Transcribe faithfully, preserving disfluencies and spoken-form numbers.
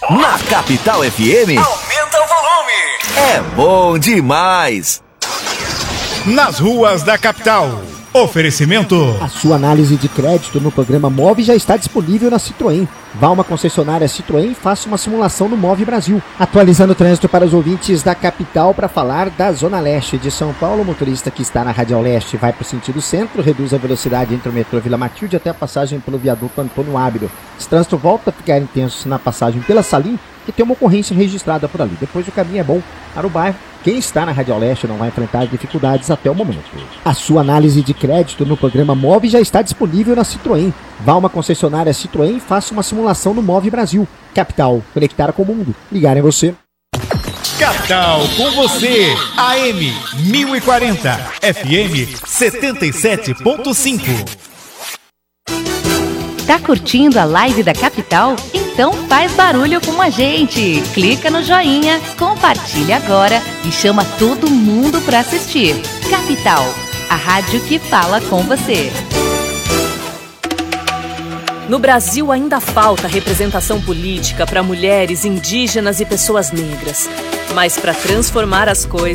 Na Capital F M, aumenta o volume. É bom demais. Nas ruas da capital. Oferecimento. A sua análise de crédito no programa Move já está disponível na Citroën. Vá a uma concessionária Citroën e faça uma simulação no Move Brasil. Atualizando o trânsito para os ouvintes da capital para falar da Zona Leste de São Paulo. O motorista que está na Radial Leste vai para o sentido centro, reduz a velocidade entre o metrô Vila Matilde até a passagem pelo viaduto Antônio Ábido. Esse trânsito volta a ficar intenso na passagem pela Salim, que tem uma ocorrência registrada por ali. Depois o caminho é bom para o bairro. Quem está na Radial Leste não vai enfrentar dificuldades até o momento. A sua análise de crédito no programa Move já está disponível na Citroën. Vá a uma concessionária Citroën e faça uma simulação no Move Brasil. Capital, conectar com o mundo. Ligar em você. Capital com você. A M mil e quarenta, F M setenta e sete ponto cinco. Tá curtindo a live da Capital? Então faz barulho com a gente. Clica no joinha, compartilha agora e chama todo mundo para assistir. Capital, a rádio que fala com você. No Brasil ainda falta representação política para mulheres, indígenas e pessoas negras. Mas para transformar as coisas,